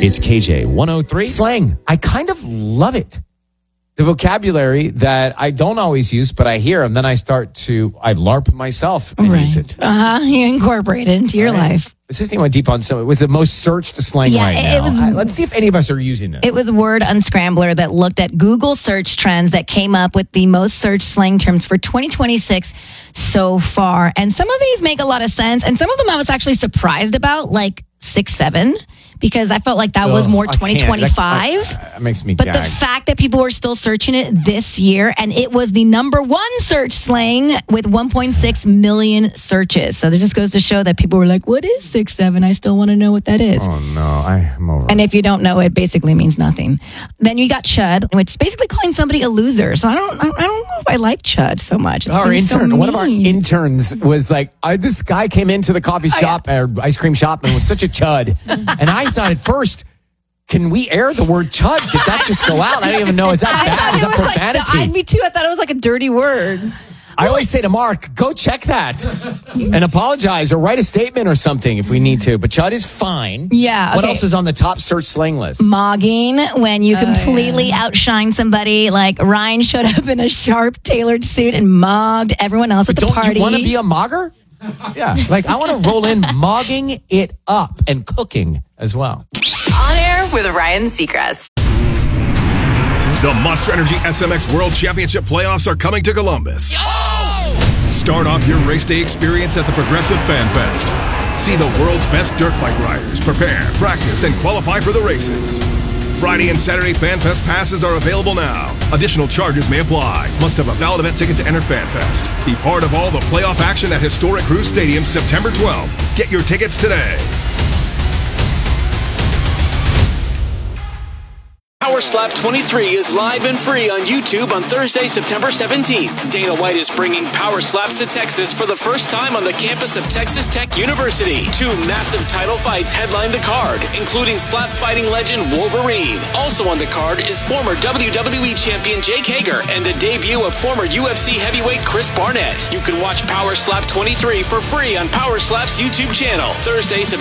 It's KJ 103. Slang. I kind of love it. The vocabulary that I don't always use, but I hear, and then I LARP myself and use it. You incorporate it into your life. Assisting went deep on some. It was the most searched slang right now. Let's see if any of us are using it. It was Word Unscrambler that looked at Google search trends that came up with the most searched slang terms for 2026 so far. And some of these make a lot of sense. And some of them I was actually surprised about, like 6'7", because I felt like that was more 2025. That makes me But gag. the fact that people were still searching it this year, and it was the number one search slang with 1.6 million searches. So that just goes to show that people were like, what is 6'7"? I still want to know what that is. Oh, no. I'm over And if you don't know, it basically means nothing. Then you got chud, which is basically calling somebody a loser. So I don't know if I like chud so much. One of our interns was like, this guy came into the coffee shop or ice cream shop and was such a chud. And I thought at first, can we air the word chud? Did that just go out? I didn't even know. Is that bad? Is that profanity? Me too. I thought it was like a dirty word. I always say to Mark, go check that and apologize or write a statement or something if we need to. But chud is fine. Yeah. What else is on the top search slang list? Mogging, when you completely outshine somebody. Like Ryan showed up in a sharp tailored suit and mogged everyone else at the party. Don't you want to be a mogger? Yeah. Like I want to roll in mogging it up and cooking as well. On air with Ryan Seacrest. The Monster Energy SMX World Championship playoffs are coming to Columbus. Start off your race day experience at the Progressive Fan Fest. See the world's best dirt bike riders prepare, practice, and qualify for the races. Friday and Saturday Fan Fest passes are available now. Additional charges may apply. Must have a valid event ticket to enter Fan Fest. Be part of all the playoff action at historic Cruise Stadium September 12th. Get your tickets today. Power Slap 23 is live and free on YouTube on Thursday, September 17th. Dana White is bringing Power Slaps to Texas for the first time on the campus of Texas Tech University. 2 massive title fights headline the card, including slap fighting legend Wolverine. Also on the card is former WWE champion Jake Hager and the debut of former UFC heavyweight Chris Barnett. You can watch Power Slap 23 for free on Power Slap's YouTube channel Thursday, September